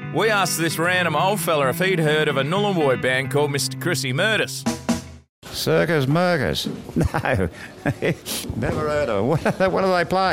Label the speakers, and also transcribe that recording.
Speaker 1: We asked this random old fella if he'd heard of a Nullarbor band called Mr. Chrissy Murders.
Speaker 2: Circus Murkers? No. Never heard of them. What do they play?